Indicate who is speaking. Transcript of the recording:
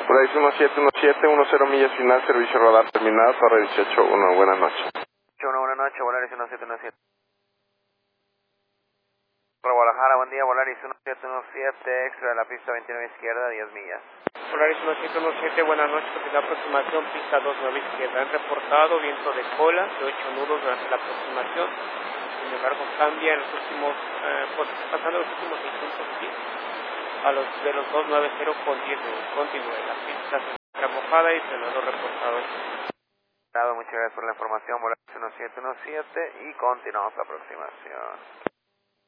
Speaker 1: Polaris 1717, 10 millas final, servicio radar terminado, Torre 181, buenas noches.
Speaker 2: 181, buenas noches, Polaris 1717. Guadalajara, buen día, Polaris 1717, extra de la pista 29 izquierda, 10 millas.
Speaker 3: Polaris 1717, buenas noches, porque la aproximación pista 29 izquierda. Han reportado viento de cola de 8 nudos durante la aproximación. Sin embargo, cambia en los últimos, pasando los últimos 600 pies a los de los 290 con 10 nudos. Continúe, la pista se encuentra mojada y frenado reportado.
Speaker 2: Muchas gracias por la información, Polaris 1717, y continuamos la aproximación.